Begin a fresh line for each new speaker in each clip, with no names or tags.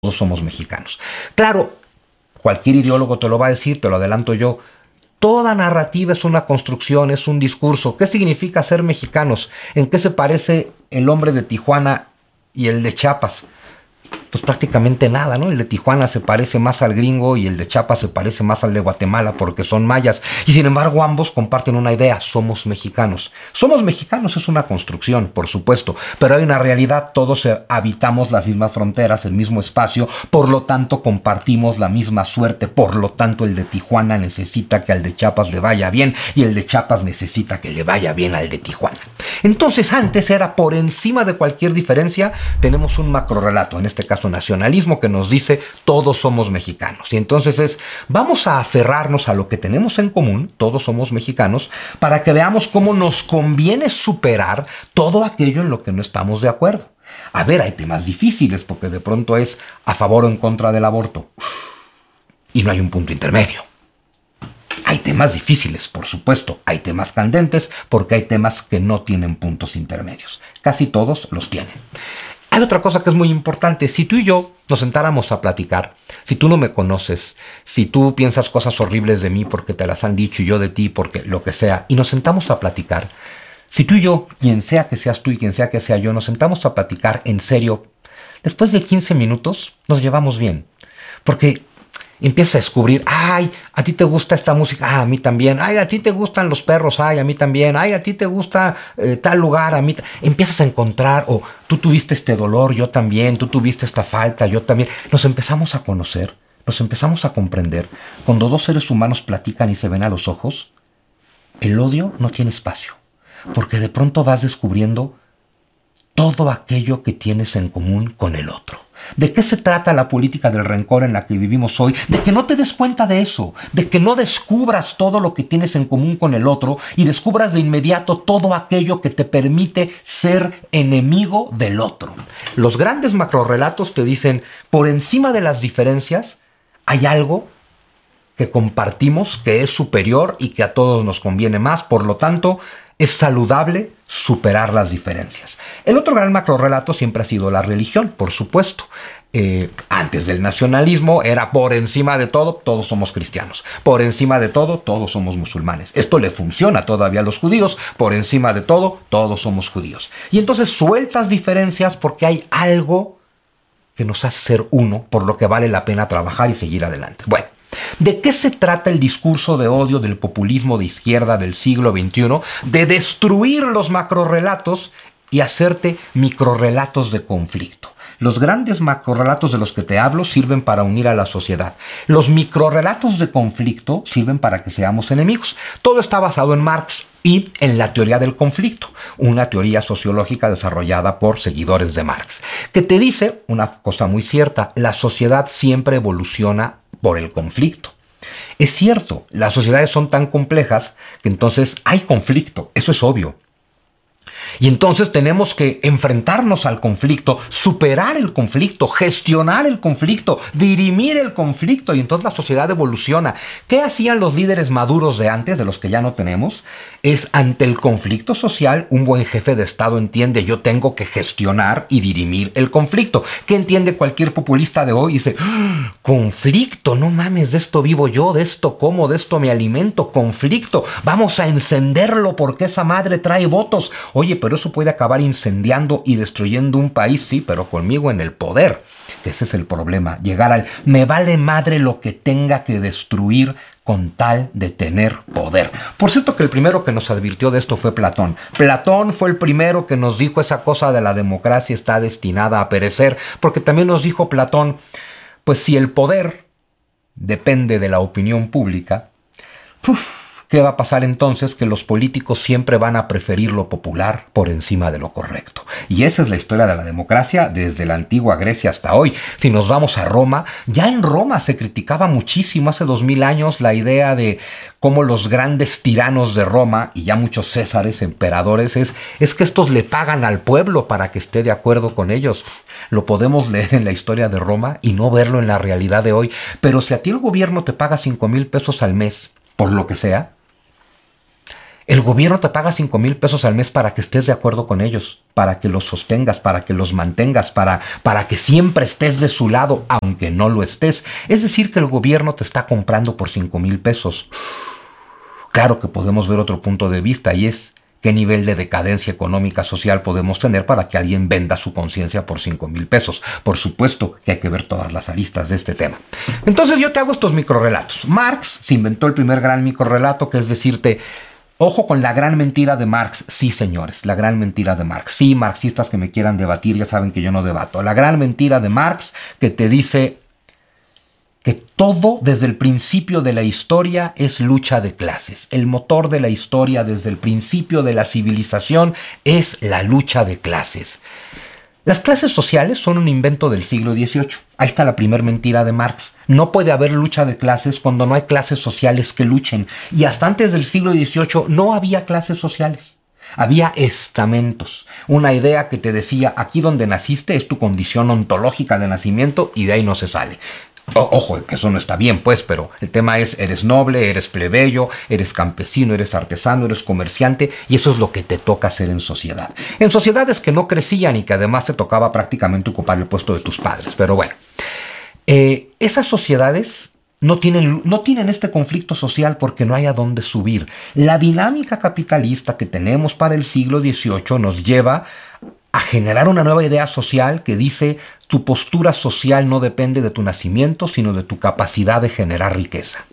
todos somos mexicanos. Claro, cualquier ideólogo te lo va a decir, te lo adelanto yo. Toda narrativa es una construcción, es un discurso. ¿Qué significa ser mexicanos? ¿En qué se parece el hombre de Tijuana y el de Chiapas? Pues prácticamente nada, ¿no? El de Tijuana se parece más al gringo y el de Chiapas se parece más al de Guatemala porque son mayas. Y sin embargo ambos comparten una idea, somos mexicanos. Somos mexicanos es una construcción, por supuesto, pero hay una realidad, todos habitamos las mismas fronteras, el mismo espacio, por lo tanto compartimos la misma suerte, por lo tanto el de Tijuana necesita que al de Chiapas le vaya bien y el de Chiapas necesita que le vaya bien al de Tijuana. Entonces antes era por encima de cualquier diferencia, tenemos un macrorrelato, en este caso nacionalismo, que nos dice todos somos mexicanos. Y entonces vamos a aferrarnos a lo que tenemos en común, todos somos mexicanos, para que veamos cómo nos conviene superar todo aquello en lo que no estamos de acuerdo. A ver, hay temas difíciles porque de pronto es a favor o en contra del aborto. Y no hay un punto intermedio. Hay temas difíciles, por supuesto. Hay temas candentes porque hay temas que no tienen puntos intermedios. Casi todos los tienen. Hay otra cosa que es muy importante. Si tú y yo nos sentáramos a platicar, si tú no me conoces, si tú piensas cosas horribles de mí porque te las han dicho y yo de ti porque lo que sea, y nos sentamos a platicar, si tú y yo, quien sea que seas tú y quien sea que sea yo, nos sentamos a platicar en serio, después de 15 minutos nos llevamos bien. Porque empiezas a descubrir, ay, a ti te gusta esta música, ah, a mí también, ay, a ti te gustan los perros, ay, a mí también, ay, a ti te gusta tal lugar, a mí. Empiezas a encontrar, o tú tuviste este dolor, yo también, tú tuviste esta falta, yo también. Nos empezamos a conocer, nos empezamos a comprender. Cuando dos seres humanos platican y se ven a los ojos, el odio no tiene espacio, porque de pronto vas descubriendo todo aquello que tienes en común con el otro. ¿De qué se trata la política del rencor en la que vivimos hoy? De que no te des cuenta de eso, de que no descubras todo lo que tienes en común con el otro y descubras de inmediato todo aquello que te permite ser enemigo del otro. Los grandes macrorrelatos te dicen, por encima de las diferencias, hay algo que compartimos que es superior y que a todos nos conviene más, por lo tanto, es saludable superar las diferencias. El otro gran macrorrelato siempre ha sido la religión, por supuesto. Antes del nacionalismo era por encima de todo, todos somos cristianos. Por encima de todo, todos somos musulmanes. Esto le funciona todavía a los judíos. Por encima de todo, todos somos judíos. Y entonces sueltas diferencias porque hay algo que nos hace ser uno, por lo que vale la pena trabajar y seguir adelante. Bueno, ¿de qué se trata el discurso de odio del populismo de izquierda del siglo XXI? De destruir los macrorrelatos y hacerte microrrelatos de conflicto. Los grandes macrorrelatos de los que te hablo sirven para unir a la sociedad. Los microrrelatos de conflicto sirven para que seamos enemigos. Todo está basado en Marx y en la teoría del conflicto, una teoría sociológica desarrollada por seguidores de Marx, que te dice una cosa muy cierta: la sociedad siempre evoluciona por el conflicto. Es cierto, las sociedades son tan complejas que entonces hay conflicto, eso es obvio. Y entonces tenemos que enfrentarnos al conflicto, superar el conflicto, gestionar el conflicto, dirimir el conflicto, y entonces la sociedad evoluciona. ¿Qué hacían los líderes maduros de antes, de los que ya no tenemos? Es ante el conflicto social, un buen jefe de Estado entiende, yo tengo que gestionar y dirimir el conflicto. ¿Qué entiende cualquier populista de hoy? Dice, conflicto, no mames, de esto vivo yo, de esto como, de esto me alimento, conflicto, vamos a encenderlo porque esa madre trae votos. Oye, pero eso puede acabar incendiando y destruyendo un país, sí, pero conmigo en el poder. Ese es el problema, llegar al me vale madre lo que tenga que destruir con tal de tener poder. Por cierto que el primero que nos advirtió de esto fue Platón. Platón fue el primero que nos dijo esa cosa de la democracia está destinada a perecer, porque también nos dijo Platón, pues si el poder depende de la opinión pública, ¿qué va a pasar entonces? Que los políticos siempre van a preferir lo popular por encima de lo correcto. Y esa es la historia de la democracia desde la antigua Grecia hasta hoy. Si nos vamos a Roma, ya en Roma se criticaba muchísimo hace 2000 años la idea de cómo los grandes tiranos de Roma, y ya muchos césares, emperadores, es que estos le pagan al pueblo para que esté de acuerdo con ellos. Lo podemos leer en la historia de Roma y no verlo en la realidad de hoy. Pero si a ti el gobierno te paga 5,000 pesos al mes, por lo que sea, El gobierno te paga 5,000 pesos al mes para que estés de acuerdo con ellos, para que los sostengas, para que los mantengas, para que siempre estés de su lado, aunque no lo estés. Es decir, que el gobierno te está comprando por 5,000 pesos. Claro que podemos ver otro punto de vista y es qué nivel de decadencia económica social podemos tener para que alguien venda su conciencia por 5,000 pesos. Por supuesto que hay que ver todas las aristas de este tema. Entonces yo te hago estos microrrelatos. Marx se inventó el primer gran microrrelato, que es decirte, ojo con la gran mentira de Marx. Sí, señores, la gran mentira de Marx. Sí, marxistas que me quieran debatir ya saben que yo no debato. La gran mentira de Marx que te dice que todo desde el principio de la historia es lucha de clases. El motor de la historia desde el principio de la civilización es la lucha de clases. Las clases sociales son un invento del siglo XVIII. Ahí está la primer mentira de Marx. No puede haber lucha de clases cuando no hay clases sociales que luchen. Y hasta antes del siglo XVIII no había clases sociales. Había estamentos, una idea que te decía, aquí donde naciste es tu condición ontológica de nacimiento y de ahí no se sale. Ojo, que eso no está bien, pues, pero el tema es, eres noble, eres plebeyo, eres campesino, eres artesano, eres comerciante, y eso es lo que te toca hacer en sociedad. En sociedades que no crecían y que además te tocaba prácticamente ocupar el puesto de tus padres. Pero bueno, esas sociedades no tienen este conflicto social porque no hay a dónde subir. La dinámica capitalista que tenemos para el siglo XVIII nos lleva a generar una nueva idea social que dice tu postura social no depende de tu nacimiento, sino de tu capacidad de generar riqueza.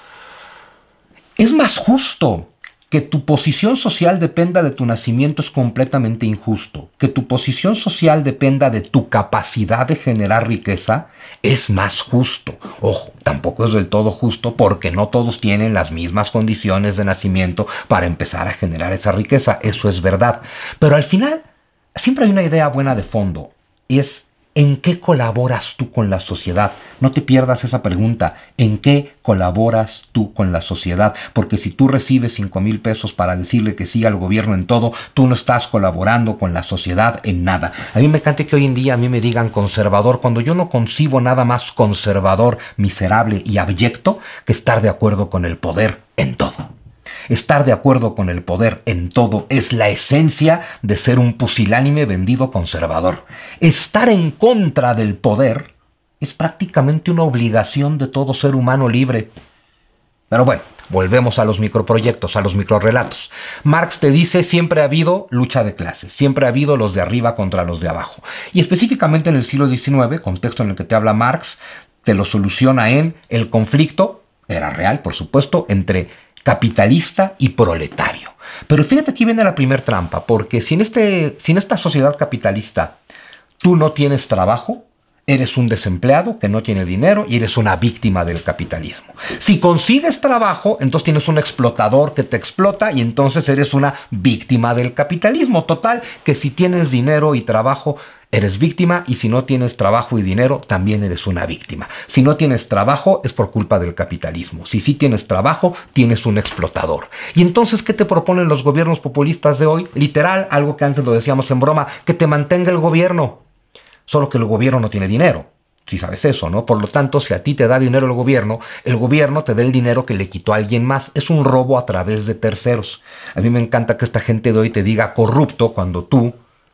Es más justo. Que tu posición social dependa de tu nacimiento es completamente injusto. Que tu posición social dependa de tu capacidad de generar riqueza es más justo. Ojo, tampoco es del todo justo porque no todos tienen las mismas condiciones de nacimiento para empezar a generar esa riqueza. Eso es verdad. Pero al final siempre hay una idea buena de fondo, y es ¿en qué colaboras tú con la sociedad? No te pierdas esa pregunta. ¿En qué colaboras tú con la sociedad? Porque si tú recibes 5,000 pesos para decirle que sí al gobierno en todo, tú no estás colaborando con la sociedad en nada. A mí me encanta que hoy en día a mí me digan conservador, cuando yo no concibo nada más conservador, miserable y abyecto que estar de acuerdo con el poder en todo. Estar de acuerdo con el poder en todo es la esencia de ser un pusilánime vendido conservador. Estar en contra del poder es prácticamente una obligación de todo ser humano libre. Pero bueno, volvemos a los microproyectos, a los microrrelatos. Marx te dice siempre ha habido lucha de clases, siempre ha habido los de arriba contra los de abajo. Y específicamente en el siglo XIX, contexto en el que te habla Marx, te lo soluciona en el conflicto, era real por supuesto, entre capitalista y proletario. Pero fíjate, aquí viene la primer trampa, porque si en esta sociedad capitalista tú no tienes trabajo, eres un desempleado que no tiene dinero y eres una víctima del capitalismo. Si consigues trabajo, entonces tienes un explotador que te explota y entonces eres una víctima del capitalismo. Total, que si tienes dinero y trabajo, eres víctima, y si no tienes trabajo y dinero, también eres una víctima. Si no tienes trabajo, es por culpa del capitalismo. Si sí tienes trabajo, tienes un explotador. Y entonces, ¿qué te proponen los gobiernos populistas de hoy? Literal, algo que antes lo decíamos en broma, que te mantenga el gobierno. Solo que el gobierno no tiene dinero. Si sabes eso, ¿no? Por lo tanto, si a ti te da dinero el gobierno te da el dinero que le quitó a alguien más. Es un robo a través de terceros. A mí me encanta que esta gente de hoy te diga corrupto cuando tú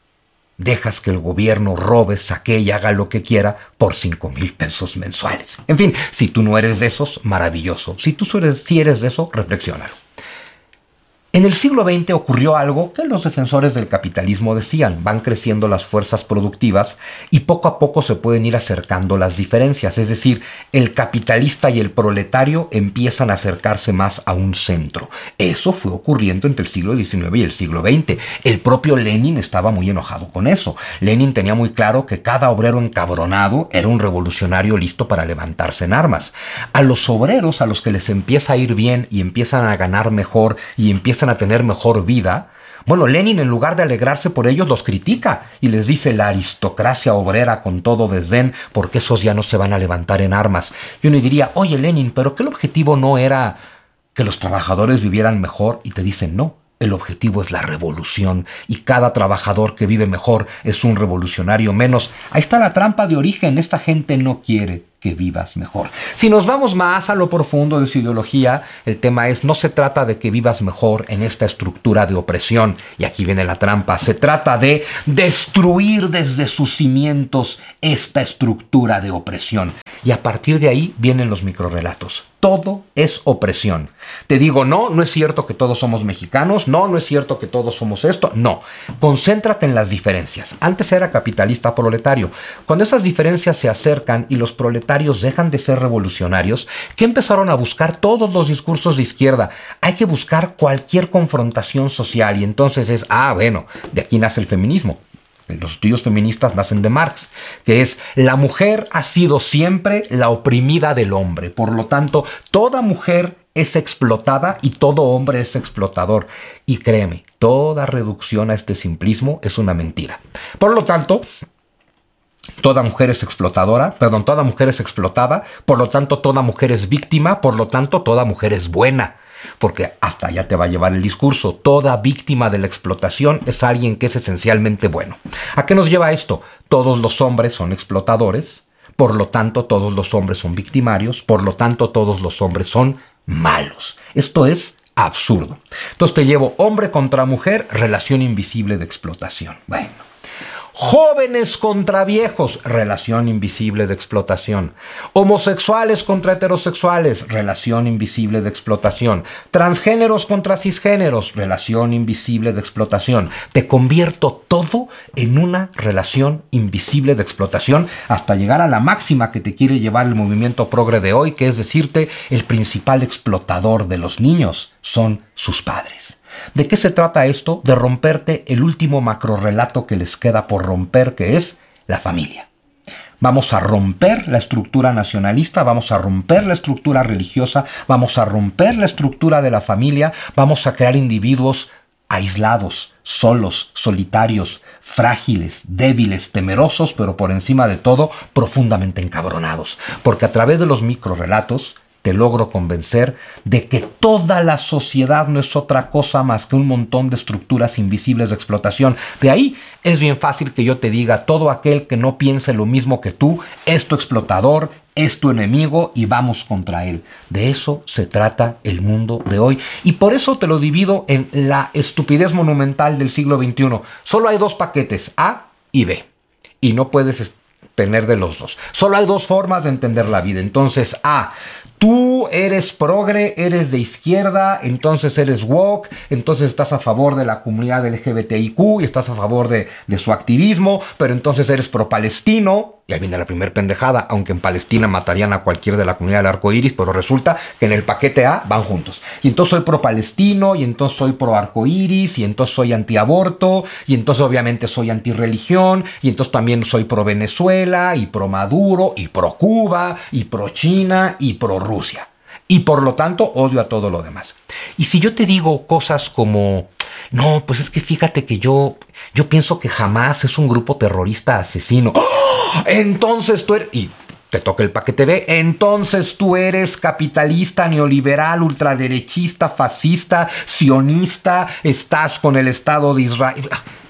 dejas que el gobierno robe, saquee y haga lo que quiera por 5,000 pesos mensuales. En fin, si tú no eres de esos, maravilloso. Si tú sí eres de eso, reflexiónalo. En el siglo XX ocurrió algo que los defensores del capitalismo decían: van creciendo las fuerzas productivas y poco a poco se pueden ir acercando las diferencias, es decir, el capitalista y el proletario empiezan a acercarse más a un centro. Eso fue ocurriendo entre el siglo XIX y el siglo XX. El propio Lenin estaba muy enojado con eso. Lenin tenía muy claro que cada obrero encabronado era un revolucionario listo para levantarse en armas. A los obreros, a los que les empieza a ir bien y empiezan a ganar mejor y empiezan a tener mejor vida, bueno, Lenin, en lugar de alegrarse por ellos, los critica y les dice la aristocracia obrera con todo desdén, porque esos ya no se van a levantar en armas. Y uno diría, oye Lenin, ¿pero qué el objetivo no era que los trabajadores vivieran mejor? Y te dicen, no, el objetivo es la revolución, y cada trabajador que vive mejor es un revolucionario menos. Ahí está la trampa de origen, esta gente no quiere que vivas mejor. Si nos vamos más a lo profundo de su ideología, el tema es, no se trata de que vivas mejor en esta estructura de opresión, y aquí viene la trampa, se trata de destruir desde sus cimientos esta estructura de opresión. Y a partir de ahí vienen los microrrelatos. Todo es opresión. Te digo, no es cierto que todos somos mexicanos, no es cierto que todos somos esto, no. Concéntrate en las diferencias. Antes era capitalista proletario. Cuando esas diferencias se acercan y los proletarios dejan de ser revolucionarios, ¿qué empezaron a buscar todos los discursos de izquierda? Hay que buscar cualquier confrontación social, y entonces es, bueno, de aquí nace el feminismo. Los estudios feministas nacen de Marx, que es, la mujer ha sido siempre la oprimida del hombre. Por lo tanto, toda mujer es explotada y todo hombre es explotador. Y créeme, toda reducción a este simplismo es una mentira. Por lo tanto, toda mujer es explotada, por lo tanto, toda mujer es víctima, por lo tanto, toda mujer es buena. Porque hasta allá te va a llevar el discurso. Toda víctima de la explotación es alguien que es esencialmente bueno. ¿A qué nos lleva esto? Todos los hombres son explotadores, por lo tanto todos los hombres son victimarios, por lo tanto todos los hombres son malos. Esto es absurdo. Entonces te llevo hombre contra mujer, relación invisible de explotación. Bueno. Jóvenes contra viejos, relación invisible de explotación. Homosexuales contra heterosexuales, relación invisible de explotación. Transgéneros contra cisgéneros, relación invisible de explotación. Te convierto todo en una relación invisible de explotación hasta llegar a la máxima que te quiere llevar el movimiento progre de hoy, que es decirte, el principal explotador de los niños son sus padres. ¿De qué se trata esto? De romperte el último macrorrelato que les queda por romper, que es la familia. Vamos a romper la estructura nacionalista, vamos a romper la estructura religiosa, vamos a romper la estructura de la familia, vamos a crear individuos aislados, solos, solitarios, frágiles, débiles, temerosos, pero por encima de todo, profundamente encabronados. Porque a través de los microrrelatos te logro convencer de que toda la sociedad no es otra cosa más que un montón de estructuras invisibles de explotación. De ahí es bien fácil que yo te diga, todo aquel que no piense lo mismo que tú es tu explotador, es tu enemigo y vamos contra él. De eso se trata el mundo de hoy. Y por eso te lo divido en la estupidez monumental del siglo XXI. Solo hay dos paquetes, A y B. Y no puedes tener de los dos. Solo hay dos formas de entender la vida. Entonces, A, tú eres progre, eres de izquierda, entonces eres woke, entonces estás a favor de la comunidad LGBTIQ y estás a favor de su activismo, pero entonces eres pro-palestino. Y ahí viene la primer pendejada, aunque en Palestina matarían a cualquier de la comunidad del arco iris, pero resulta que en el paquete A van juntos. Y entonces soy pro-palestino, y entonces soy pro-arco iris, y entonces soy anti-aborto, y entonces obviamente soy anti-religión, y entonces también soy pro-Venezuela, y pro-Maduro, y pro-Cuba, y pro-China, y pro-Rusia. Y por lo tanto odio a todo lo demás. Y si yo te digo cosas como, no, pues es que fíjate que yo pienso que Hamás es un grupo terrorista asesino. ¡Oh! Entonces tú eres... Y te toca el paquete B. Entonces tú eres capitalista, neoliberal, ultraderechista, fascista, sionista, estás con el Estado de Israel.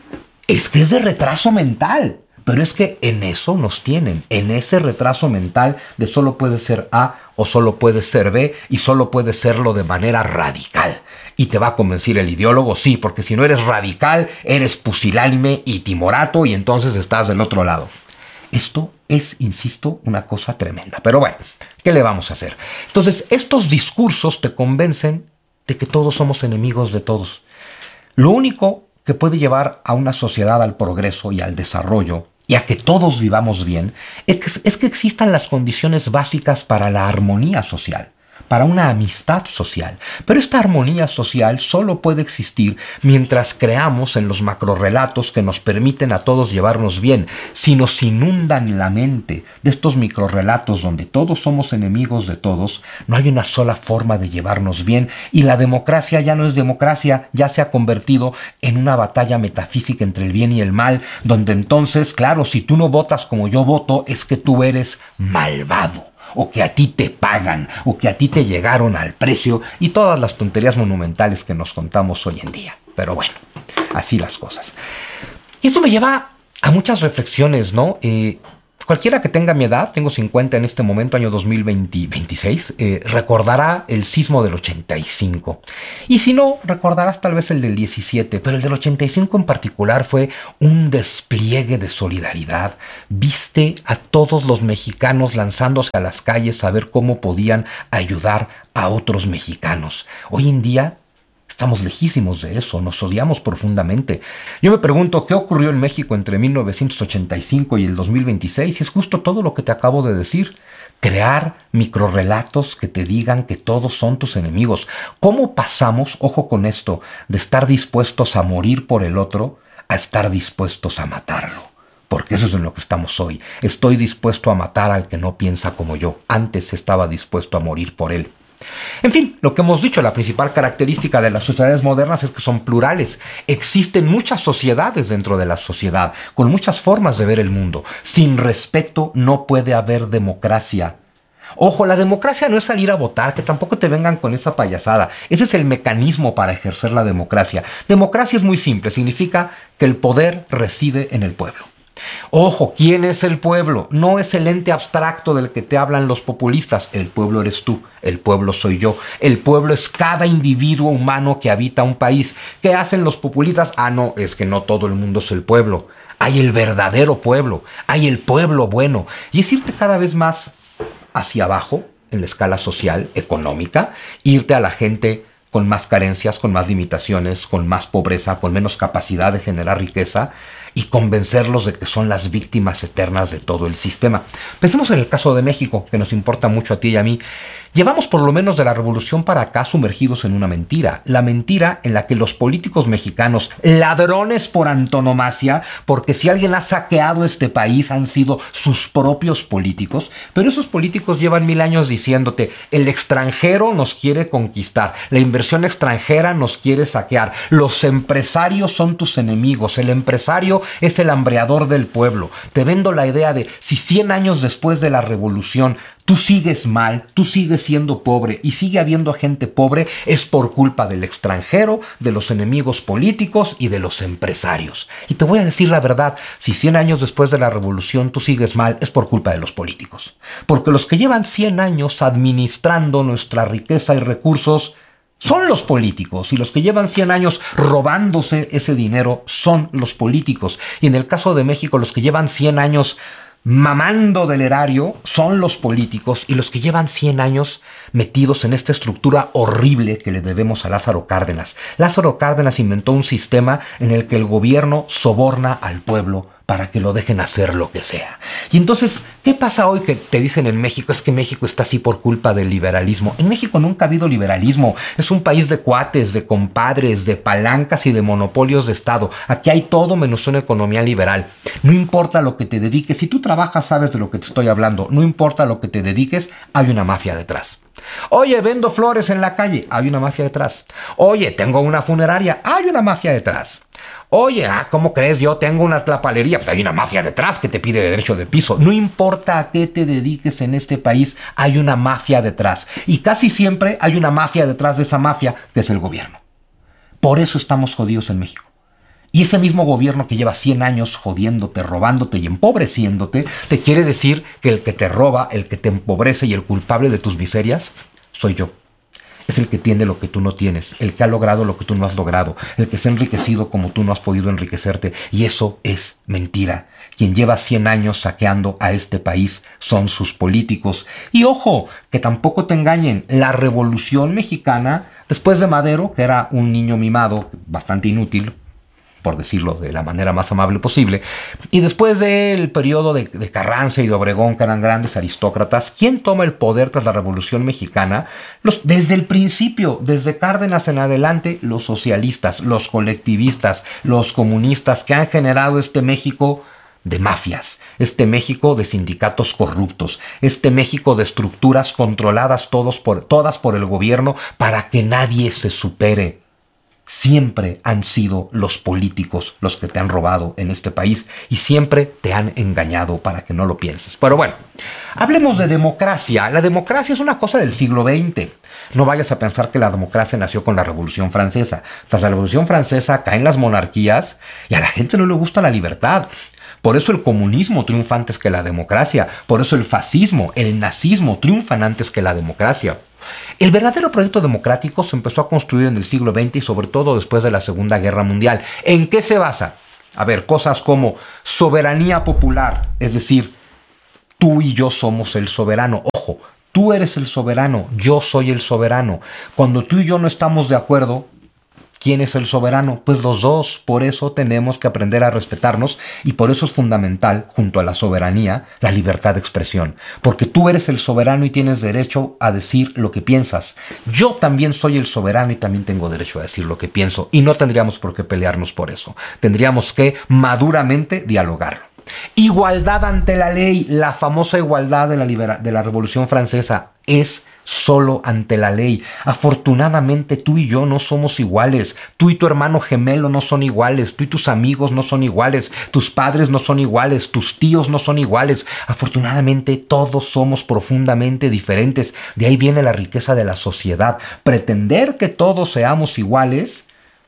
Es que es de retraso mental. Pero es que en eso nos tienen, en ese retraso mental de solo puede ser A o solo puede ser B y solo puede serlo de manera radical. Y te va a convencer el ideólogo, sí, porque si no eres radical, eres pusilánime y timorato y entonces estás del otro lado. Esto es, insisto, una cosa tremenda. Pero bueno, ¿qué le vamos a hacer? Entonces, estos discursos te convencen de que todos somos enemigos de todos. Lo único que puede llevar a una sociedad al progreso y al desarrollo y a que todos vivamos bien, es que existan las condiciones básicas para la armonía social, para una amistad social. Pero esta armonía social solo puede existir mientras creamos en los macrorrelatos que nos permiten a todos llevarnos bien. Si nos inundan la mente de estos microrrelatos donde todos somos enemigos de todos, no hay una sola forma de llevarnos bien y la democracia ya no es democracia, ya se ha convertido en una batalla metafísica entre el bien y el mal, donde entonces, claro, si tú no votas como yo voto, es que tú eres malvado, o que a ti te pagan, o que a ti te llegaron al precio, y todas las tonterías monumentales que nos contamos hoy en día. Pero bueno, así las cosas. Y esto me lleva a muchas reflexiones, ¿no? Cualquiera que tenga mi edad, tengo 50 en este momento, año 2026, recordará el sismo del 85. Y si no, recordarás tal vez el del 17, pero el del 85 en particular fue un despliegue de solidaridad. Viste a todos los mexicanos lanzándose a las calles a ver cómo podían ayudar a otros mexicanos. Hoy en día estamos lejísimos de eso, nos odiamos profundamente. Yo me pregunto qué ocurrió en México entre 1985 y el 2026, y es justo todo lo que te acabo de decir. Crear microrrelatos que te digan que todos son tus enemigos. ¿Cómo pasamos, ojo con esto, de estar dispuestos a morir por el otro a estar dispuestos a matarlo? Porque eso es en lo que estamos hoy. Estoy dispuesto a matar al que no piensa como yo. Antes estaba dispuesto a morir por él. En fin, lo que hemos dicho, la principal característica de las sociedades modernas es que son plurales. Existen muchas sociedades dentro de la sociedad, con muchas formas de ver el mundo. Sin respeto no puede haber democracia. Ojo, la democracia no es salir a votar, que tampoco te vengan con esa payasada. Ese es el mecanismo para ejercer la democracia. Democracia es muy simple, significa que el poder reside en el pueblo. Ojo, ¿quién es el pueblo? No es el ente abstracto del que te hablan los populistas. El pueblo eres tú, el pueblo soy yo. El pueblo es cada individuo humano que habita un país. ¿Qué hacen los populistas? Ah, no, es que no todo el mundo es el pueblo. Hay el verdadero pueblo, hay el pueblo bueno. Y es irte cada vez más hacia abajo en la escala social, económica, irte a la gente con más carencias, con más limitaciones, con más pobreza, con menos capacidad de generar riqueza, y convencerlos de que son las víctimas eternas de todo el sistema. Pensemos en el caso de México, que nos importa mucho a ti y a mí. Llevamos por lo menos de la revolución para acá sumergidos en una mentira. La mentira en la que los políticos mexicanos, ladrones por antonomasia, porque si alguien ha saqueado este país han sido sus propios políticos, pero esos políticos llevan 1000 años diciéndote, el extranjero nos quiere conquistar, la inversión extranjera nos quiere saquear, los empresarios son tus enemigos, el empresario es el hambreador del pueblo. Te vendo la idea de si 100 años después de la revolución tú sigues mal, tú sigues siendo pobre y sigue habiendo gente pobre, es por culpa del extranjero, de los enemigos políticos y de los empresarios. Y te voy a decir la verdad, si 100 años después de la revolución tú sigues mal, es por culpa de los políticos. Porque los que llevan 100 años administrando nuestra riqueza y recursos son los políticos, y los que llevan 100 años robándose ese dinero son los políticos. Y en el caso de México, los que llevan 100 años mamando del erario son los políticos, y los que llevan 100 años metidos en esta estructura horrible que le debemos a Lázaro Cárdenas. Lázaro Cárdenas inventó un sistema en el que el gobierno soborna al pueblo para que lo dejen hacer lo que sea. Y entonces, ¿qué pasa hoy que te dicen en México? Es que México está así por culpa del liberalismo. En México nunca ha habido liberalismo. Es un país de cuates, de compadres, de palancas y de monopolios de Estado. Aquí hay todo menos una economía liberal. No importa lo que te dediques. Si tú trabajas, sabes de lo que te estoy hablando. No importa lo que te dediques, hay una mafia detrás. Oye, vendo flores en la calle. Hay una mafia detrás. Oye, tengo una funeraria. Hay una mafia detrás. Oye, ¿cómo crees? Yo tengo una tlapalería. Pues hay una mafia detrás que te pide derecho de piso. No importa a qué te dediques en este país, hay una mafia detrás. Y casi siempre hay una mafia detrás de esa mafia, que es el gobierno. Por eso estamos jodidos en México. Y ese mismo gobierno que lleva 100 años jodiéndote, robándote y empobreciéndote, te quiere decir que el que te roba, el que te empobrece y el culpable de tus miserias, soy yo. Es el que tiene lo que tú no tienes, el que ha logrado lo que tú no has logrado, el que se ha enriquecido como tú no has podido enriquecerte. Y eso es mentira. Quien lleva 100 años saqueando a este país son sus políticos. Y ojo, que tampoco te engañen, la Revolución Mexicana, después de Madero, que era un niño mimado, bastante inútil, por decirlo de la manera más amable posible, y después del periodo de Carranza y de Obregón, que eran grandes aristócratas, ¿quién toma el poder tras la Revolución Mexicana? Desde el principio, desde Cárdenas en adelante, los socialistas, los colectivistas, los comunistas, que han generado este México de mafias, este México de sindicatos corruptos, este México de estructuras controladas todas por el gobierno para que nadie se supere. Siempre han sido los políticos los que te han robado en este país y siempre te han engañado para que no lo pienses. Pero bueno, hablemos de democracia. La democracia es una cosa del siglo XX. No vayas a pensar que la democracia nació con la Revolución Francesa. Tras la Revolución Francesa caen las monarquías y a la gente no le gusta la libertad. Por eso el comunismo triunfa antes que la democracia. Por eso el fascismo, el nazismo triunfan antes que la democracia. El verdadero proyecto democrático se empezó a construir en el siglo XX y sobre todo después de la Segunda Guerra Mundial. ¿En qué se basa? A ver, cosas como soberanía popular, es decir, tú y yo somos el soberano. Ojo, tú eres el soberano, yo soy el soberano. Cuando tú y yo no estamos de acuerdo, ¿quién es el soberano? Pues los dos. Por eso tenemos que aprender a respetarnos y por eso es fundamental, junto a la soberanía, la libertad de expresión. Porque tú eres el soberano y tienes derecho a decir lo que piensas. Yo también soy el soberano y también tengo derecho a decir lo que pienso. Y no tendríamos por qué pelearnos por eso. Tendríamos que maduramente dialogarlo. Igualdad ante la ley, la famosa igualdad de la Revolución Francesa, es solo ante la ley. Afortunadamente tú y yo no somos iguales, tú y tu hermano gemelo no son iguales, tú y tus amigos no son iguales, tus padres no son iguales, tus tíos no son iguales. Afortunadamente todos somos profundamente diferentes. De ahí viene la riqueza de la sociedad. Pretender que todos seamos iguales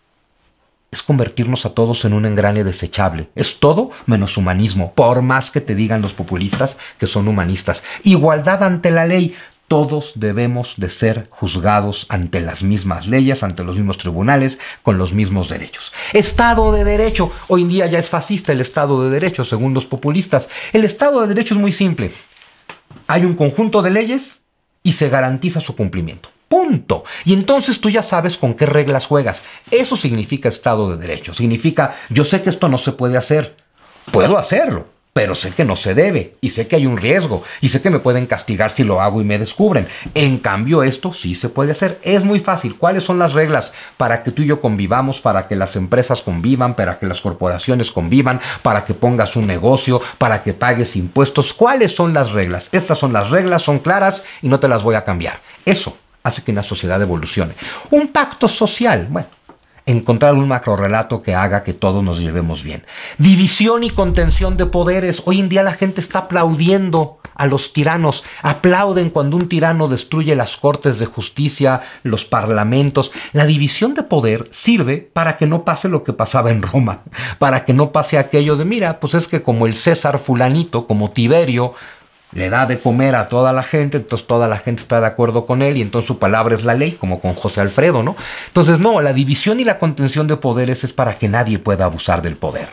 es convertirnos a todos en un engrane desechable. Es todo menos humanismo, por más que te digan los populistas que son humanistas. Igualdad ante la ley. Todos debemos de ser juzgados ante las mismas leyes, ante los mismos tribunales, con los mismos derechos. Estado de Derecho. Hoy en día ya es fascista el Estado de Derecho, según los populistas. El Estado de Derecho es muy simple. Hay un conjunto de leyes y se garantiza su cumplimiento. Punto. Y entonces tú ya sabes con qué reglas juegas. Eso significa Estado de Derecho. Significa, yo sé que esto no se puede hacer. Puedo hacerlo, pero sé que no se debe. Y sé que hay un riesgo. Y sé que me pueden castigar si lo hago y me descubren. En cambio, esto sí se puede hacer. Es muy fácil. ¿Cuáles son las reglas para que tú y yo convivamos? Para que las empresas convivan, para que las corporaciones convivan, para que pongas un negocio, para que pagues impuestos. ¿Cuáles son las reglas? Estas son las reglas, son claras y no te las voy a cambiar. Eso hace que una sociedad evolucione. Un pacto social, bueno, encontrar un macrorrelato que haga que todos nos llevemos bien. División y contención de poderes. Hoy en día la gente está aplaudiendo a los tiranos. Aplauden cuando un tirano destruye las cortes de justicia, los parlamentos. La división de poder sirve para que no pase lo que pasaba en Roma. Para que no pase aquello de, mira, pues es que como el César fulanito, como Tiberio, le da de comer a toda la gente, entonces toda la gente está de acuerdo con él y entonces su palabra es la ley, como con José Alfredo, ¿no? Entonces, no, la división y la contención de poderes es para que nadie pueda abusar del poder.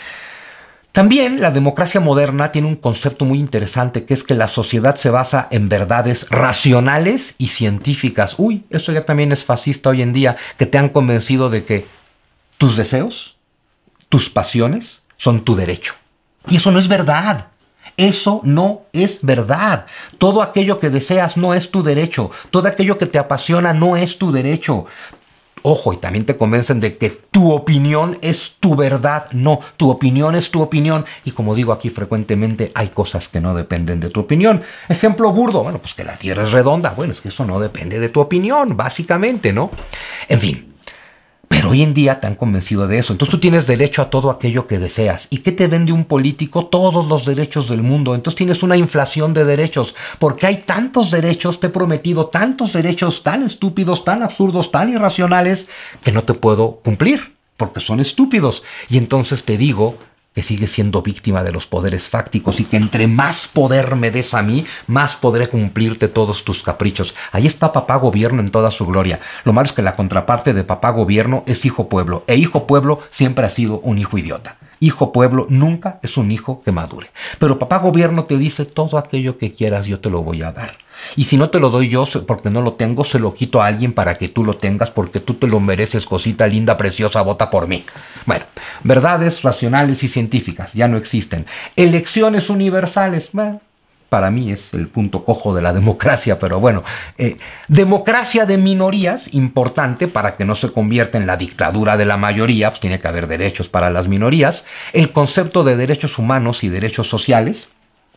También la democracia moderna tiene un concepto muy interesante, que es que la sociedad se basa en verdades racionales y científicas. Uy, eso ya también es fascista hoy en día, que te han convencido de que tus deseos, tus pasiones son tu derecho. Y eso no es verdad. Eso no es verdad. Todo aquello que deseas no es tu derecho. Todo aquello que te apasiona no es tu derecho. Ojo, y también te convencen de que tu opinión es tu verdad. No, tu opinión es tu opinión. Y como digo aquí frecuentemente, hay cosas que no dependen de tu opinión. Ejemplo burdo, bueno, pues que la Tierra es redonda. Bueno, es que eso no depende de tu opinión, básicamente, ¿no? En fin. Pero hoy en día te han convencido de eso. Entonces tú tienes derecho a todo aquello que deseas. ¿Y qué te vende un político? Todos los derechos del mundo. Entonces tienes una inflación de derechos. Porque hay tantos derechos, te he prometido tantos derechos tan estúpidos, tan absurdos, tan irracionales, que no te puedo cumplir. Porque son estúpidos. Y entonces te digo que sigues siendo víctima de los poderes fácticos y que entre más poder me des a mí, más podré cumplirte todos tus caprichos. Ahí está papá gobierno en toda su gloria. Lo malo es que la contraparte de papá gobierno es hijo pueblo. E hijo pueblo siempre ha sido un hijo idiota. Hijo pueblo nunca es un hijo que madure. Pero papá gobierno te dice todo aquello que quieras yo te lo voy a dar. Y si no te lo doy yo porque no lo tengo, se lo quito a alguien para que tú lo tengas porque tú te lo mereces, cosita linda, preciosa, vota por mí. Bueno, verdades racionales y científicas ya no existen. Elecciones universales, bueno, para mí es el punto cojo de la democracia, pero bueno. Democracia de minorías, importante para que no se convierta en la dictadura de la mayoría, pues tiene que haber derechos para las minorías. El concepto de derechos humanos y derechos sociales,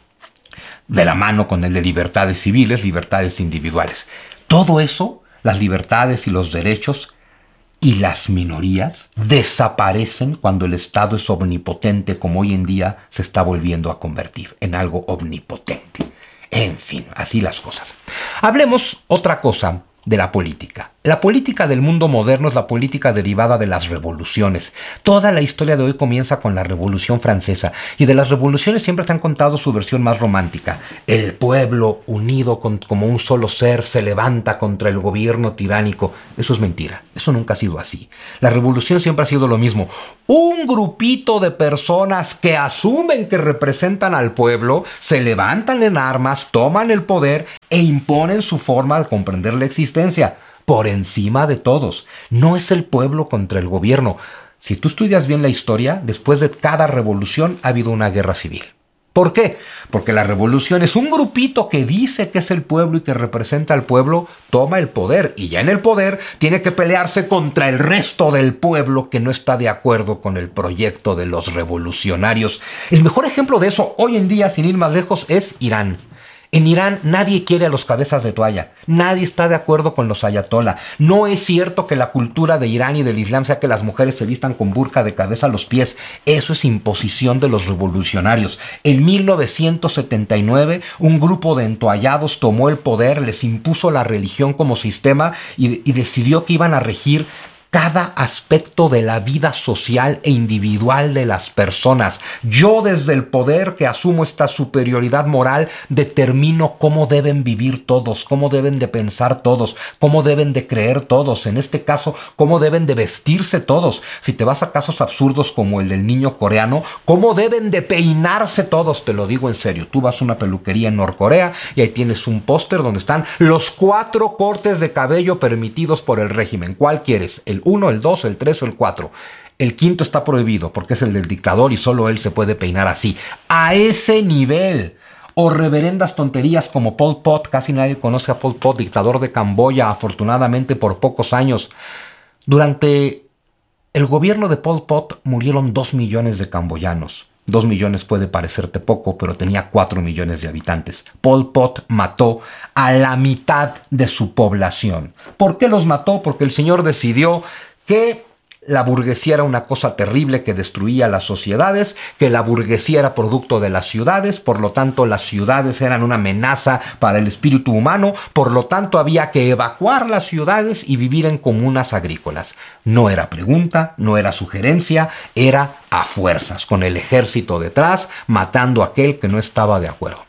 de la mano con el de libertades civiles, libertades individuales. Todo eso, las libertades y los derechos y las minorías desaparecen cuando el Estado es omnipotente, como hoy en día se está volviendo a convertir en algo omnipotente. En fin, así las cosas. Hablemos otra cosa de la política. La política del mundo moderno es la política derivada de las revoluciones. Toda la historia de hoy comienza con la Revolución Francesa, y de las revoluciones siempre se han contado su versión más romántica. El pueblo unido como un solo ser se levanta contra el gobierno tiránico. Eso es mentira, eso nunca ha sido así. La revolución siempre ha sido lo mismo. Un grupito de personas que asumen que representan al pueblo se levantan en armas, toman el poder e imponen su forma de comprender la existencia por encima de todos. No es el pueblo contra el gobierno. Si tú estudias bien la historia, después de cada revolución ha habido una guerra civil. ¿Por qué? Porque la revolución es un grupito que dice que es el pueblo y que representa al pueblo, toma el poder, y ya en el poder tiene que pelearse contra el resto del pueblo que no está de acuerdo con el proyecto de los revolucionarios. El mejor ejemplo de eso hoy en día, sin ir más lejos, es Irán. En Irán nadie quiere a los cabezas de toalla, nadie está de acuerdo con los ayatolá. No es cierto que la cultura de Irán y del Islam sea que las mujeres se vistan con burka de cabeza a los pies. Eso es imposición de los revolucionarios. En 1979 un grupo de entoallados tomó el poder, les impuso la religión como sistema y decidió que iban a regir cada aspecto de la vida social e individual de las personas. Yo, desde el poder que asumo esta superioridad moral, determino cómo deben vivir todos, cómo deben de pensar todos, cómo deben de creer todos, en este caso, cómo deben de vestirse todos. Si te vas a casos absurdos como el del niño coreano, cómo deben de peinarse todos, te lo digo en serio. Tú vas a una peluquería en Norcorea y ahí tienes un póster donde están los 4 cortes de cabello permitidos por el régimen. ¿Cuál quieres? El 1, el 2, el 3 o el 4. El 5 está prohibido porque es el del dictador y solo él se puede peinar así. A ese nivel. O reverendas tonterías como Pol Pot. Casi nadie conoce a Pol Pot, dictador de Camboya, afortunadamente por pocos años. Durante el gobierno de Pol Pot murieron 2 millones de camboyanos. 2 millones puede parecerte poco, pero tenía 4 millones de habitantes. Pol Pot mató a la mitad de su población. ¿Por qué los mató? Porque el señor decidió que la burguesía era una cosa terrible que destruía las sociedades, que la burguesía era producto de las ciudades, por lo tanto las ciudades eran una amenaza para el espíritu humano, por lo tanto había que evacuar las ciudades y vivir en comunas agrícolas. No era pregunta, no era sugerencia, era a fuerzas, con el ejército detrás, matando a aquel que no estaba de acuerdo.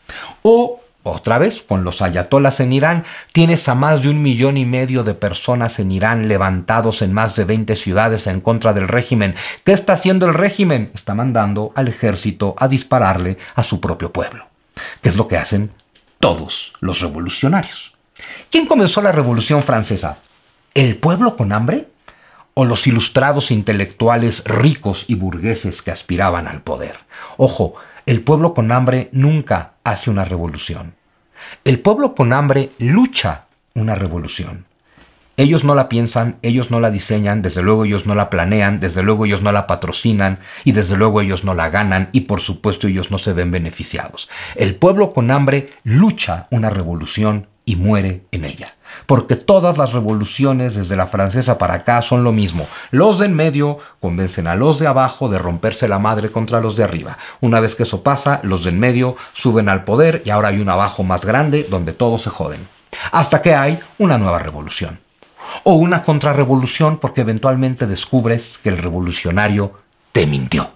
O otra vez, con los ayatolas en Irán, tienes a más de 1,5 millones de personas en Irán levantados en más de 20 ciudades en contra del régimen. ¿Qué está haciendo el régimen? Está mandando al ejército a dispararle a su propio pueblo. ¿Qué es lo que hacen todos los revolucionarios? ¿Quién comenzó la Revolución Francesa? ¿El pueblo con hambre? ¿O los ilustrados intelectuales ricos y burgueses que aspiraban al poder? Ojo, el pueblo con hambre nunca hace una revolución. El pueblo con hambre lucha una revolución. Ellos no la piensan, ellos no la diseñan, desde luego ellos no la planean, desde luego ellos no la patrocinan y desde luego ellos no la ganan y por supuesto ellos no se ven beneficiados. El pueblo con hambre lucha una revolución y muere en ella. Porque todas las revoluciones desde la francesa para acá son lo mismo. Los de en medio convencen a los de abajo de romperse la madre contra los de arriba. Una vez que eso pasa, los de en medio suben al poder y ahora hay un abajo más grande donde todos se joden. Hasta que hay una nueva revolución. O una contrarrevolución porque eventualmente descubres que el revolucionario te mintió.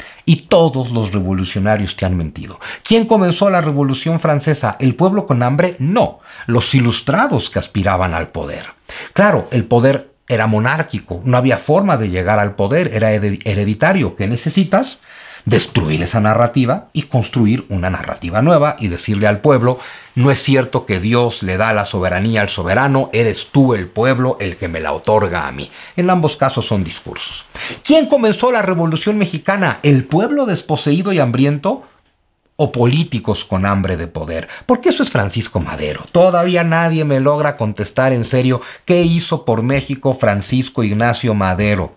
Y todos los revolucionarios te han mentido. ¿Quién comenzó la Revolución Francesa? ¿El pueblo con hambre? No, los ilustrados que aspiraban al poder. Claro, el poder era monárquico, no había forma de llegar al poder, era hereditario. ¿Qué necesitas? Destruir esa narrativa y construir una narrativa nueva y decirle al pueblo, no es cierto que Dios le da la soberanía al soberano, eres tú el pueblo el que me la otorga a mí. En ambos casos son discursos. ¿Quién comenzó la Revolución Mexicana? ¿El pueblo desposeído y hambriento? ¿O políticos con hambre de poder? Porque eso es Francisco Madero. Todavía nadie me logra contestar en serio qué hizo por México Francisco Ignacio Madero.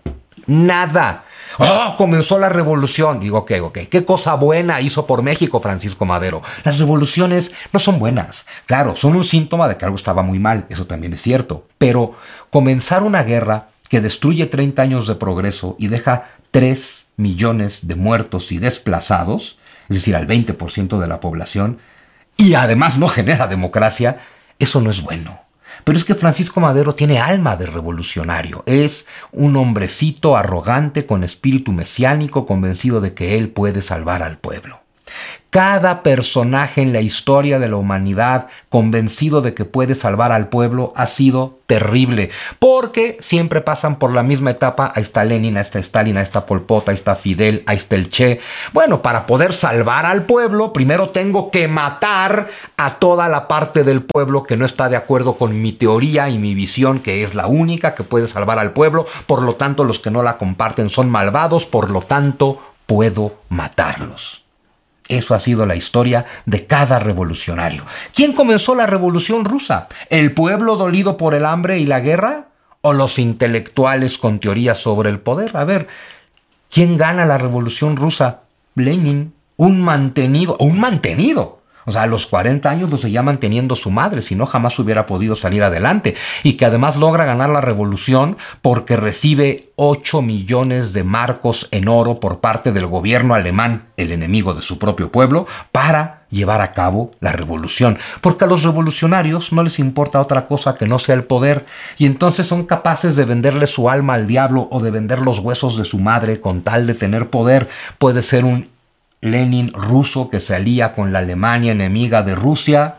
Nada. ¡Oh! Comenzó la revolución. Digo, ok. ¿Qué cosa buena hizo por México Francisco Madero? Las revoluciones no son buenas. Claro, son un síntoma de que algo estaba muy mal. Eso también es cierto. Pero comenzar una guerra que destruye 30 años de progreso y deja 3 millones de muertos y desplazados, es decir, al 20% de la población, y además no genera democracia, eso no es bueno. Pero es que Francisco Madero tiene alma de revolucionario. Es un hombrecito arrogante con espíritu mesiánico, convencido de que él puede salvar al pueblo. Cada personaje en la historia de la humanidad convencido de que puede salvar al pueblo ha sido terrible, porque siempre pasan por la misma etapa. Ahí está Lenin, ahí está Stalin, ahí está Pol Pot, ahí está Fidel, ahí está el Che. Bueno, para poder salvar al pueblo, primero tengo que matar a toda la parte del pueblo que no está de acuerdo con mi teoría y mi visión, que es la única que puede salvar al pueblo. Por lo tanto, los que no la comparten son malvados, por lo tanto, puedo matarlos. Eso ha sido la historia de cada revolucionario. ¿Quién comenzó la revolución rusa? ¿El pueblo dolido por el hambre y la guerra? ¿O los intelectuales con teorías sobre el poder? A ver, ¿quién gana la revolución rusa? Lenin, un mantenido. O sea, a los 40 años lo seguía manteniendo su madre, si no jamás hubiera podido salir adelante. Y que además logra ganar la revolución porque recibe 8 millones de marcos en oro por parte del gobierno alemán, el enemigo de su propio pueblo, para llevar a cabo la revolución. Porque a los revolucionarios no les importa otra cosa que no sea el poder. Y entonces son capaces de venderle su alma al diablo o de vender los huesos de su madre con tal de tener poder. Puede ser un Lenin ruso que se alía con la Alemania enemiga de Rusia,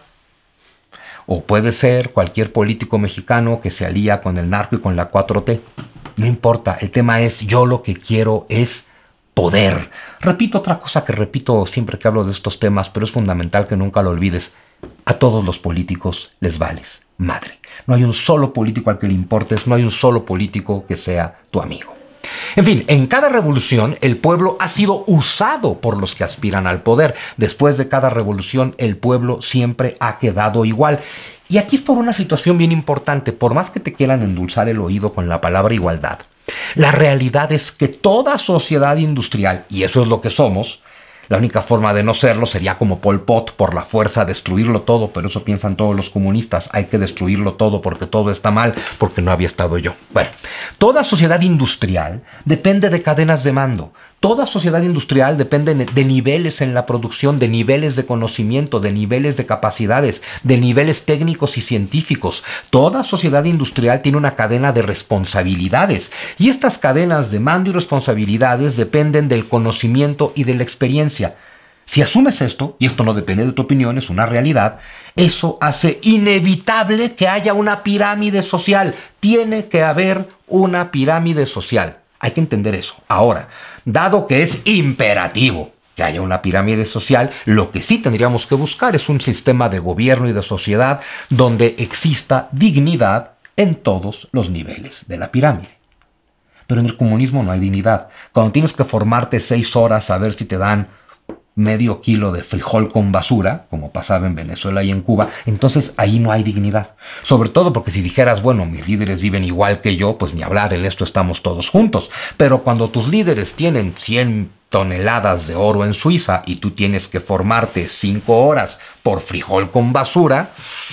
o puede ser cualquier político mexicano que se alía con el narco y con la 4T. No importa, el tema es, yo lo que quiero es poder. Repito otra cosa que repito siempre que hablo de estos temas, pero es fundamental que nunca lo olvides. A todos los políticos les vales madre. No hay un solo político al que le importes, no hay un solo político que sea tu amigo. En fin, en cada revolución el pueblo ha sido usado por los que aspiran al poder. Después de cada revolución el pueblo siempre ha quedado igual. Y aquí es por una situación bien importante. Por más que te quieran endulzar el oído con la palabra igualdad, la realidad es que toda sociedad industrial, y eso es lo que somos, la única forma de no serlo sería como Pol Pot, por la fuerza destruirlo todo, pero eso piensan todos los comunistas, hay que destruirlo todo porque todo está mal, porque no había estado yo. Bueno, toda sociedad industrial depende de cadenas de mando. Toda sociedad industrial depende de niveles en la producción, de niveles de conocimiento, de niveles de capacidades, de niveles técnicos y científicos. Toda sociedad industrial tiene una cadena de responsabilidades y estas cadenas de mando y responsabilidades dependen del conocimiento y de la experiencia. Si asumes esto, y esto no depende de tu opinión, es una realidad, eso hace inevitable que haya una pirámide social. Tiene que haber una pirámide social. Hay que entender eso. Ahora, dado que es imperativo que haya una pirámide social, lo que sí tendríamos que buscar es un sistema de gobierno y de sociedad donde exista dignidad en todos los niveles de la pirámide. Pero en el comunismo no hay dignidad. Cuando tienes que formarte 6 horas a ver si te dan medio kilo de frijol con basura, como pasaba en Venezuela y en Cuba, entonces ahí no hay dignidad. Sobre todo porque si dijeras, bueno, mis líderes viven igual que yo, pues ni hablar, en esto estamos todos juntos. Pero cuando tus líderes tienen 100 toneladas de oro en Suiza y tú tienes que formarte 5 horas por frijol con basura,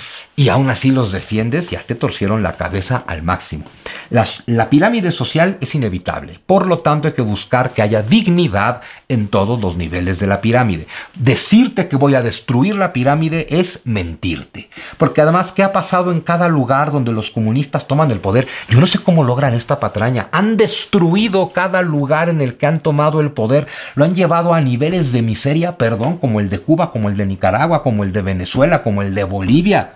y aún así los defiendes, ya te torcieron la cabeza al máximo. La pirámide social es inevitable. Por lo tanto, hay que buscar que haya dignidad en todos los niveles de la pirámide. Decirte que voy a destruir la pirámide es mentirte. Porque además, ¿qué ha pasado en cada lugar donde los comunistas toman el poder? Yo no sé cómo logran esta patraña. Han destruido cada lugar en el que han tomado el poder. Lo han llevado a niveles de miseria, como el de Cuba, como el de Nicaragua, como el de Venezuela, como el de Bolivia.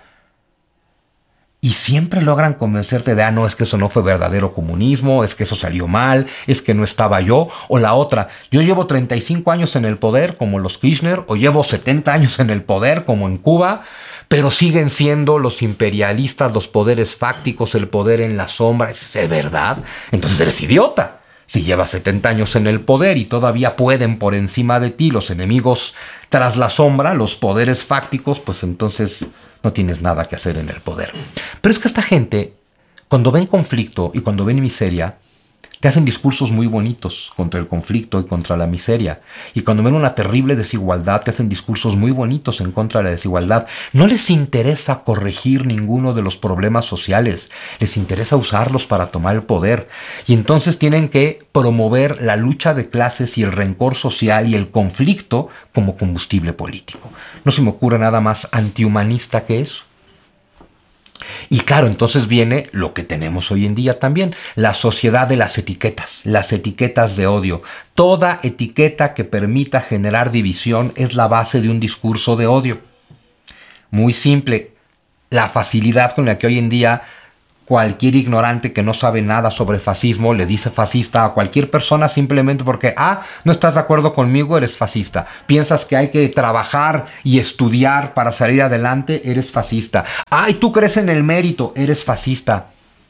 Y siempre logran convencerte de, no, es que eso no fue verdadero comunismo, es que eso salió mal, es que no estaba yo. O la otra, yo llevo 35 años en el poder, como los Kirchner, o llevo 70 años en el poder, como en Cuba, pero siguen siendo los imperialistas, los poderes fácticos, el poder en la sombra. ¿Es verdad? Entonces eres idiota. Si llevas 70 años en el poder y todavía pueden por encima de ti los enemigos tras la sombra, los poderes fácticos, pues entonces no tienes nada que hacer en el poder. Pero es que esta gente, cuando ven conflicto y cuando ven miseria, te hacen discursos muy bonitos contra el conflicto y contra la miseria. Y cuando ven una terrible desigualdad, te hacen discursos muy bonitos en contra de la desigualdad. No les interesa corregir ninguno de los problemas sociales. Les interesa usarlos para tomar el poder. Y entonces tienen que promover la lucha de clases y el rencor social y el conflicto como combustible político. No se me ocurre nada más antihumanista que eso. Y claro, entonces viene lo que tenemos hoy en día también, la sociedad de las etiquetas de odio. Toda etiqueta que permita generar división es la base de un discurso de odio. Muy simple, la facilidad con la que hoy en día cualquier ignorante que no sabe nada sobre fascismo le dice fascista a cualquier persona simplemente porque, no estás de acuerdo conmigo, eres fascista. Piensas que hay que trabajar y estudiar para salir adelante, eres fascista. Y tú crees en el mérito, eres fascista.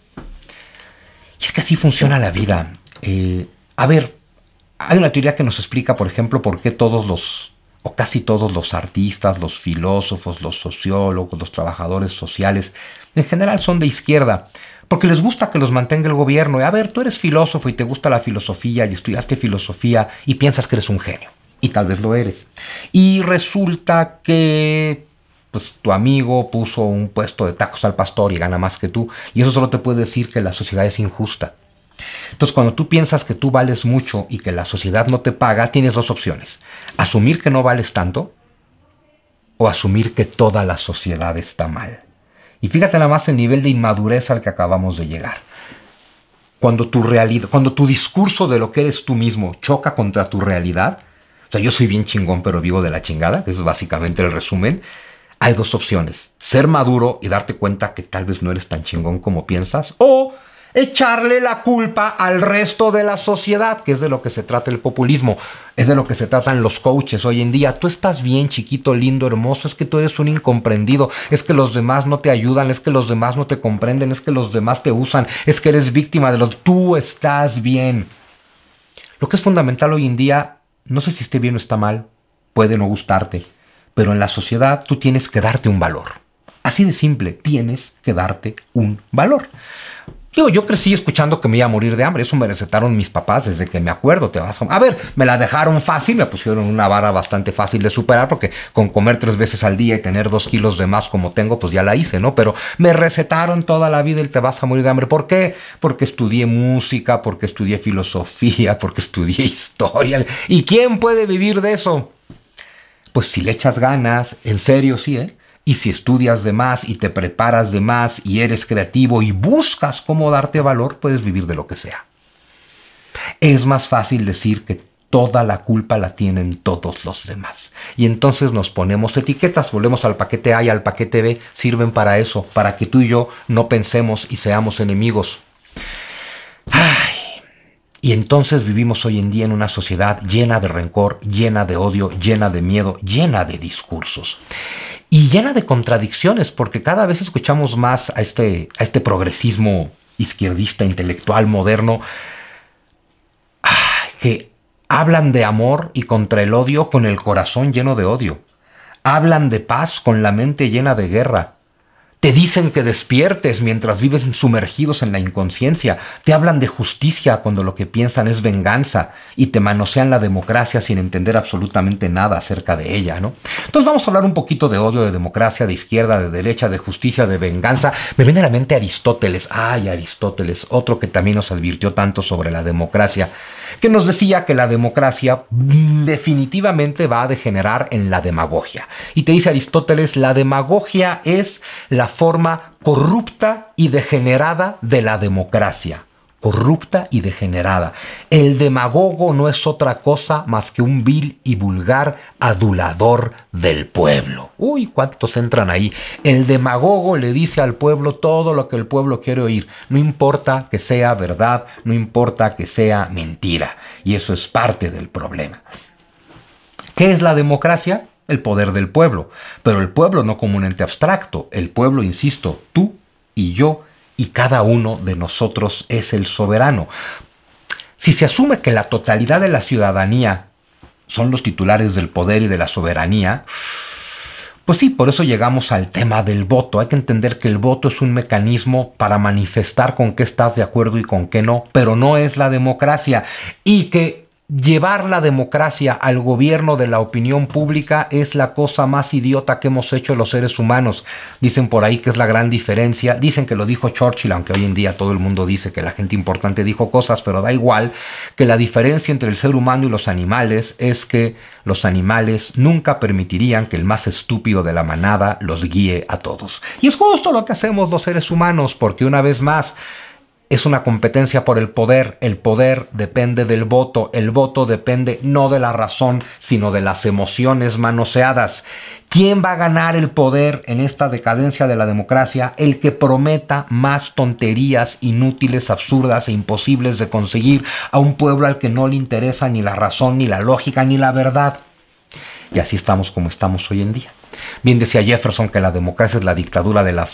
Y es que así funciona la vida. A ver, hay una teoría que nos explica, por ejemplo, por qué casi todos los artistas, los filósofos, los sociólogos, los trabajadores sociales, en general son de izquierda, porque les gusta que los mantenga el gobierno. A ver, tú eres filósofo y te gusta la filosofía y estudiaste filosofía y piensas que eres un genio, y tal vez lo eres. Y resulta que pues tu amigo puso un puesto de tacos al pastor y gana más que tú, y eso solo te puede decir que la sociedad es injusta. Entonces, cuando tú piensas que tú vales mucho y que la sociedad no te paga, tienes dos opciones: asumir que no vales tanto o asumir que toda la sociedad está mal. Y fíjate nada más el nivel de inmadurez al que acabamos de llegar. Cuando tu discurso de lo que eres tú mismo choca contra tu realidad, o sea, yo soy bien chingón pero vivo de la chingada, que es básicamente el resumen, hay dos opciones: ser maduro y darte cuenta que tal vez no eres tan chingón como piensas, o echarle la culpa al resto de la sociedad, que es de lo que se trata el populismo, es de lo que se tratan los coaches hoy en día. Tú estás bien, chiquito, lindo, hermoso, es que tú eres un incomprendido, es que los demás no te ayudan, es que los demás no te comprenden, es que los demás te usan, es que eres víctima de los... Tú estás bien. Lo que es fundamental hoy en día, no sé si esté bien o está mal, puede no gustarte, pero en la sociedad tú tienes que darte un valor. Así de simple, tienes que darte un valor. Yo crecí escuchando que me iba a morir de hambre. Eso me recetaron mis papás desde que me acuerdo. A ver, me la dejaron fácil, me pusieron una vara bastante fácil de superar, porque con comer 3 veces al día y tener 2 kilos de más como tengo, pues ya la hice, ¿no? Pero me recetaron toda la vida el te vas a morir de hambre. ¿Por qué? Porque estudié música, porque estudié filosofía, porque estudié historia. ¿Y quién puede vivir de eso? Pues si le echas ganas, en serio sí, Y si estudias de más y te preparas de más y eres creativo y buscas cómo darte valor, puedes vivir de lo que sea. Es más fácil decir que toda la culpa la tienen todos los demás. Y entonces nos ponemos etiquetas, volvemos al paquete A y al paquete B, sirven para eso, para que tú y yo no pensemos y seamos enemigos. Y entonces vivimos hoy en día en una sociedad llena de rencor, llena de odio, llena de miedo, llena de discursos. Y llena de contradicciones, porque cada vez escuchamos más a este progresismo izquierdista, intelectual, moderno, que hablan de amor y contra el odio con el corazón lleno de odio. Hablan de paz con la mente llena de guerra. Te dicen que despiertes mientras vives sumergidos en la inconsciencia. Te hablan de justicia cuando lo que piensan es venganza y te manosean la democracia sin entender absolutamente nada acerca de ella, ¿no? Entonces vamos a hablar un poquito de odio, de democracia, de izquierda, de derecha, de justicia, de venganza. Me viene a la mente Aristóteles. Aristóteles, otro que también nos advirtió tanto sobre la democracia, que nos decía que la democracia definitivamente va a degenerar en la demagogia. Y te dice Aristóteles, la demagogia es la forma corrupta y degenerada de la democracia. Corrupta y degenerada. El demagogo no es otra cosa más que un vil y vulgar adulador del pueblo. Uy, ¿cuántos entran ahí? El demagogo le dice al pueblo todo lo que el pueblo quiere oír. No importa que sea verdad, no importa que sea mentira. Y eso es parte del problema. ¿Qué es la democracia? El poder del pueblo. Pero el pueblo no como un ente abstracto. El pueblo, insisto, tú y yo, y cada uno de nosotros es el soberano. Si se asume que la totalidad de la ciudadanía son los titulares del poder y de la soberanía, pues sí, por eso llegamos al tema del voto. Hay que entender que el voto es un mecanismo para manifestar con qué estás de acuerdo y con qué no, pero no es la democracia. Y que llevar la democracia al gobierno de la opinión pública es la cosa más idiota que hemos hecho los seres humanos. Dicen por ahí que es la gran diferencia. Dicen que lo dijo Churchill, aunque hoy en día todo el mundo dice que la gente importante dijo cosas, pero da igual, que la diferencia entre el ser humano y los animales es que los animales nunca permitirían que el más estúpido de la manada los guíe a todos. Y es justo lo que hacemos los seres humanos, porque una vez más, es una competencia por el poder depende del voto, el voto depende no de la razón, sino de las emociones manoseadas. ¿Quién va a ganar el poder en esta decadencia de la democracia? El que prometa más tonterías inútiles, absurdas e imposibles de conseguir a un pueblo al que no le interesa ni la razón, ni la lógica, ni la verdad. Y así estamos como estamos hoy en día. Bien decía Jefferson que la democracia es la dictadura de las